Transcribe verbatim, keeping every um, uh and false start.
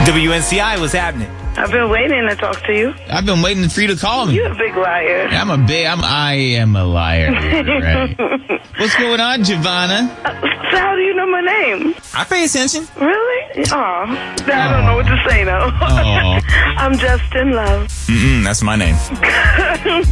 W N C I, what's happening? I've been waiting to talk to you. I've been waiting for you to call me. You're a big liar. I'm a big, I'm, I am a liar. Right. What's going on, Giovanna? Uh, so how do you know my name? I pay attention. Really? Oh, I don't know what to say now. Oh. I'm just in love. Mm-mm, that's my name.